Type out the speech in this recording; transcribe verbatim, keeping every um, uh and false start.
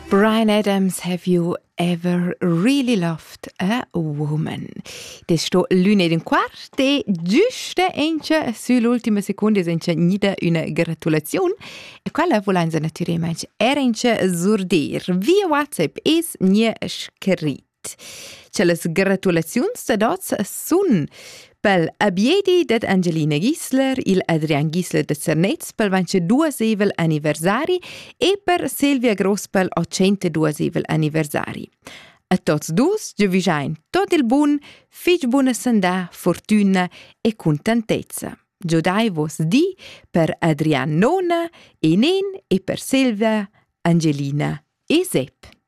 Bryan Adams, have you ever really loved a woman? Das sto lunedì un quart e giusto enche sull'ultima seconda enche nida una gratulazione e quella volenza naturalmente era enche zurdir via WhatsApp es nie scrit. C'è las gratulazions da dots sun pel abiedi dat Angelina Gisler, il Adrian Gisler de Cernez pel ventiduesevel anniversari e per Silvia Gross pel ocentoduesevel anniversari. A tots dus giuvisain tot il bun, fich buna sandà, fortuna e contentezza. Giodai vos di per Adrian nona, e nen e per Silvia, Angelina e Sepp.